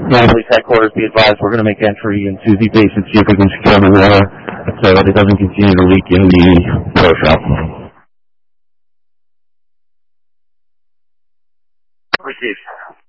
Police headquarters, be advised we're going to make entry into the basement, see if we can secure the water so that it doesn't continue to leak in the pro shop. Received.